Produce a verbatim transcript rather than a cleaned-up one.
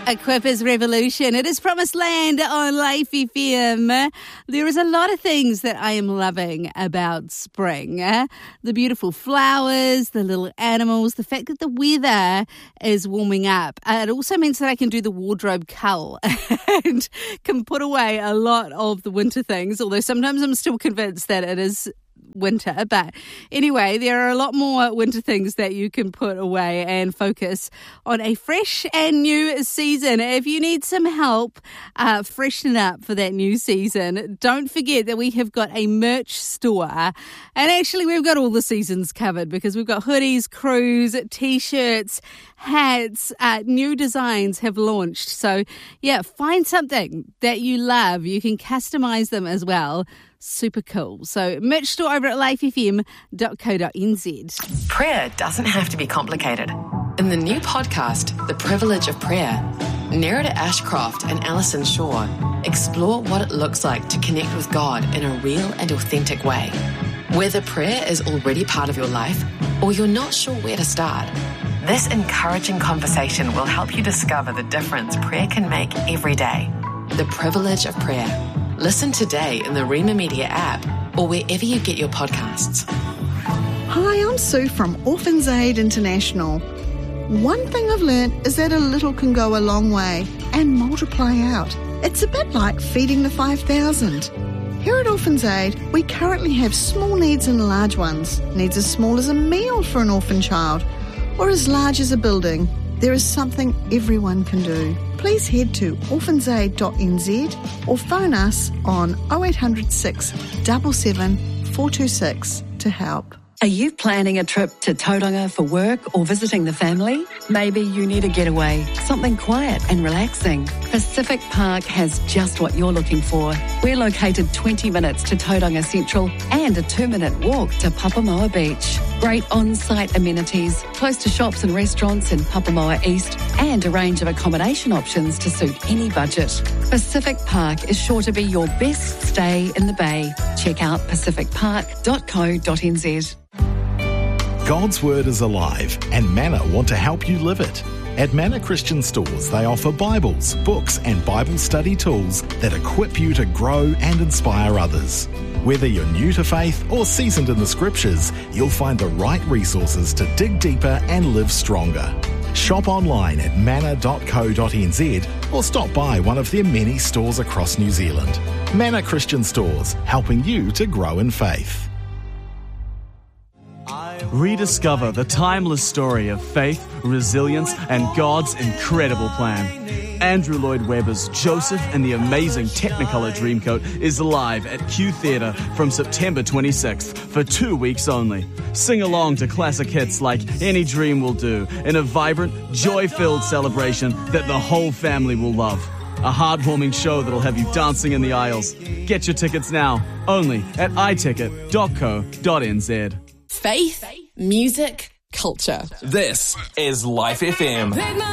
Equippers Revolution. It is Promised Land on Life F M. There is a lot of things that I am loving about spring. The beautiful flowers, the little animals, the fact that the weather is warming up. It also means that I can do the wardrobe cull and can put away a lot of the winter things, although sometimes I'm still convinced that it is winter. But anyway, there are a lot more winter things that you can put away and focus on a fresh and new season. If you need some help uh, freshening up for that new season, don't forget that we have got a merch store. And actually, we've got all the seasons covered because we've got hoodies, crews, t-shirts, hats, uh, new designs have launched. So yeah, find something that you love. You can customize them as well. Super cool. So merch store over at life f m dot co dot n z. Prayer doesn't have to be complicated. In the new podcast, The Privilege of Prayer, Nerida Ashcroft and Alison Shaw explore what it looks like to connect with God in a real and authentic way. Whether prayer is already part of your life or you're not sure where to start, this encouraging conversation will help you discover the difference prayer can make every day. The Privilege of Prayer. Listen today in the Rima Media app or wherever you get your podcasts. Hi, I'm Sue from Orphans Aid International. One thing I've learned is that a little can go a long way and multiply out. It's a bit like feeding the five thousand. Here at Orphans Aid, we currently have small needs and large ones. Needs as small as a meal for an orphan child or as large as a building. There is something everyone can do. Please head to orphans aid dot n z or phone us on oh eight hundred six, seven seven, four two six to help. Are you planning a trip to Tauranga for work or visiting the family? Maybe you need a getaway, something quiet and relaxing. Pacific Park has just what you're looking for. We're located twenty minutes to Tauranga Central and a two-minute walk to Papamoa Beach. Great on-site amenities, close to shops and restaurants in Papamoa East, and a range of accommodation options to suit any budget. Pacific Park is sure to be your best stay in the Bay. Check out pacific park dot co dot n z. God's Word is alive, and Manna want to help you live it. At Manna Christian Stores, they offer Bibles, books, and Bible study tools that equip you to grow and inspire others. Whether you're new to faith or seasoned in the Scriptures, you'll find the right resources to dig deeper and live stronger. Shop online at manna dot co dot n z or stop by one of their many stores across New Zealand. Manna Christian Stores, helping you to grow in faith. Rediscover the timeless story of faith, resilience, and God's incredible plan. Andrew Lloyd Webber's Joseph and the Amazing Technicolor Dreamcoat is live at Q Theatre from September twenty-sixth for two weeks only. Sing along to classic hits like Any Dream Will Do in a vibrant, joy-filled celebration that the whole family will love. A heartwarming show that'll have you dancing in the aisles. Get your tickets now, only at i ticket dot co dot n z. Faith, music, culture. This is Life F M.